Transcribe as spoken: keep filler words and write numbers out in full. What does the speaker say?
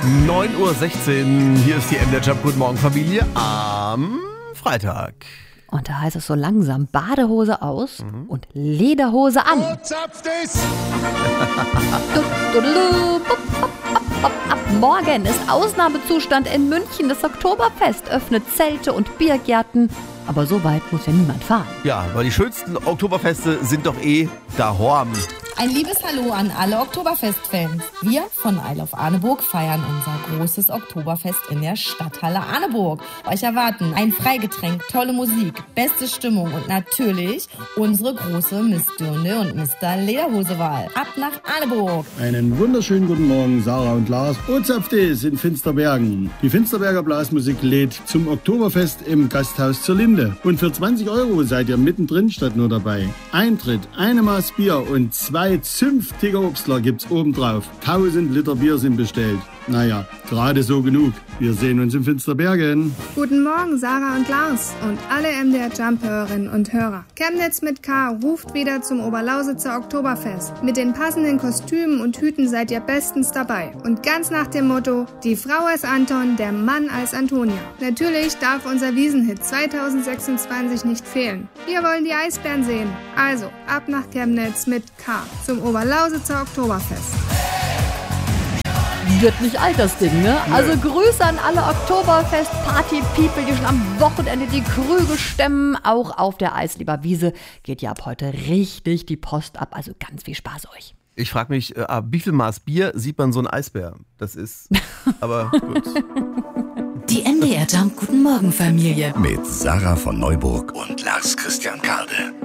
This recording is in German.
neun Uhr sechzehn, hier ist die M D Jump. Guten Morgen, Familie, am Freitag. Und da heißt es so langsam Badehose aus mhm. und Lederhose an. Oh, zapft es! Ab morgen ist Ausnahmezustand in München. Das Oktoberfest öffnet Zelte und Biergärten. Aber so weit muss ja niemand fahren. Ja, weil die schönsten Oktoberfeste sind doch eh daheim. Ein liebes Hallo an alle Oktoberfest-Fans. Wir von Isle of Arneburg feiern unser großes Oktoberfest in der Stadthalle Arneburg. Euch erwarten ein Freigetränk, tolle Musik, beste Stimmung und natürlich unsere große Miss Dirndl und Mister Lederhosewahl. Ab nach Arneburg! Einen wunderschönen guten Morgen, Sarah und Lars. Ozapftes in Finsterbergen. Die Finsterberger Blasmusik lädt zum Oktoberfest im Gasthaus zur Linde. Und für zwanzig Euro seid ihr mittendrin statt nur dabei. Eintritt, eine Maß Bier und zwei zünftige Obstler gibt's obendrauf. Tausend Liter Bier sind bestellt. Naja, gerade so genug. Wir sehen uns in Finsterbergen. Guten Morgen, Sarah und Lars und alle M D R Jump-Hörerinnen und Hörer. Chemnitz mit K ruft wieder zum Oberlausitzer Oktoberfest. Mit den passenden Kostümen und Hüten seid ihr bestens dabei. Und ganz nach dem Motto, die Frau als Anton, der Mann als Antonia. Natürlich darf unser Wiesenhit zweitausendsechsundzwanzig nicht fehlen. Wir wollen die Eisbären sehen. Also, ab nach Chemnitz mit K zum Oberlausitzer Oktoberfest. Wird nicht alt, das Ding, ne? Also Grüße an alle Oktoberfest-Party-People, die schon am Wochenende die Krüge stemmen. Auch auf der Eislieber Wiese geht ja ab heute richtig die Post ab. Also ganz viel Spaß euch. Ich frage mich, äh, ab wie viel Maß Bier sieht man so einen Eisbär? Das ist, aber gut. Die M D R Jump Guten Morgen Familie. Mit Sarah von Neuburg und Lars Christian Karde.